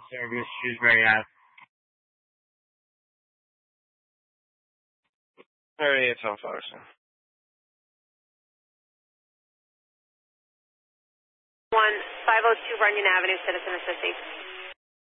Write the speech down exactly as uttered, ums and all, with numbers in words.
service, Shrewsbury Ave. thirty-eight South Florissant. one five oh two Runyon Avenue, Citizen Assist.